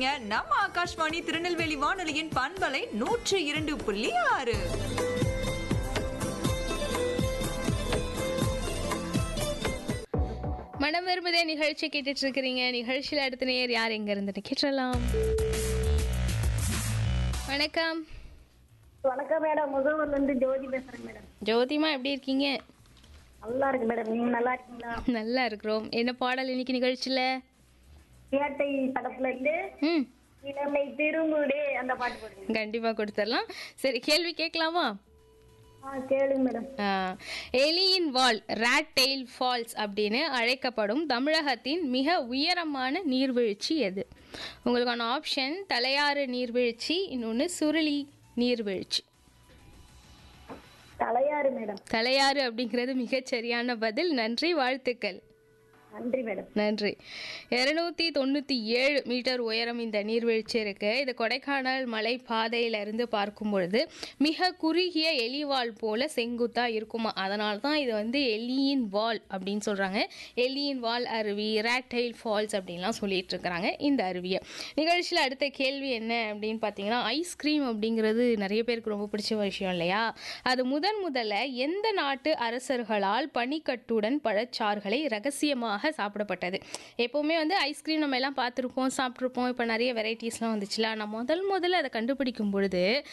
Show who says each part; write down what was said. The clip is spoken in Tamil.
Speaker 1: இருக்கீங்க நம்ம ஆகாஷ்வாணி திருநெல்வேலி வானொலியின் பண்பலை 102.6.
Speaker 2: மனம் விரும்புதே நிகழ்ச்சி கேட்டுட்டு இருக்கிறீங்க. நிகழ்ச்சியில் அடுத்த நேர் யார் எங்க இருந்து கேட்டலாம்? வணக்கம்.
Speaker 3: வணக்கம் மேடம், முகவூர்ல இருந்து ஜோதி பேசுறேன் மேடம்.
Speaker 2: ஜோதிமா எப்படி இருக்கீங்க?
Speaker 3: நல்லா இருக்கு மேடம், நீங்க நல்லா இருக்கீங்களா?
Speaker 2: நல்லா இருக்கிறோம். என்ன பாடல் இன்னைக்கு நிகழ்ச்சியில?
Speaker 3: கேட்டை படத்துல இருந்து இளமை திரும்புடே அந்த பாட்டு போடுங்க.
Speaker 2: கண்டிப்பா கொடுத்துடலாம். சரி, கேள்வி கேட்கலாமா?
Speaker 3: கேளுங்க மேடம்.
Speaker 2: எலியின் வால் ராட் டெயில் ஃபால்ஸ் அப்படின்னு அழைக்கப்படும் தமிழகத்தின் மிக உயரமான நீர்வீழ்ச்சி எது? உங்களுக்கான ஆப்ஷன் தலையாறு நீர்வீழ்ச்சி, இன்னொன்று சுருளி நீர்வீழ்ச்சி.
Speaker 3: தலையாறு மேடம்.
Speaker 2: தலையாறு அப்படிங்கிறது மிகச் சரியான பதில். நன்றி, வாழ்த்துக்கள்.
Speaker 3: நன்றி மேடம்.
Speaker 2: நன்றி. 297 மீட்டர் உயரம் இந்த நீர்வீழ்ச்சி இருக்கு. இது கொடைக்கானல் மலை பாதையில இருந்து பார்க்கும் பொழுது மிக குறுகிய எலிவால் போல செங்குத்தா இருக்குமா, அதனால தான் இது வந்து எலியின் வால் அப்படின்னு சொல்றாங்க. எலியின் வால் அருவி, ராட்டைல் ஃபால்ஸ் அப்படின்லாம் சொல்லிட்டு இருக்கிறாங்க இந்த அருவியை. நிகழ்ச்சியில் அடுத்த கேள்வி என்ன அப்படின்னு பார்த்தீங்கன்னா, ஐஸ்கிரீம் அப்படிங்கிறது நிறைய பேருக்கு ரொம்ப பிடிச்ச விஷயம் இல்லையா? அது முதல்ல எந்த நாட்டு அரசர்களால் பனிக்கட்டுடன் பழச்சாறுகளை ரகசியமாக சாப்பிடப்பட்டது? எப்போவுமே வந்து ஐஸ்கிரீம் நம்ம எல்லாம் பார்த்துருப்போம், சாப்பிட்ருப்போம். இப்போ நிறைய வெரைட்டிஸ்லாம் வந்துச்சுல. நான் முதல்ல அதை கண்டுபிடிக்கும் பொழுது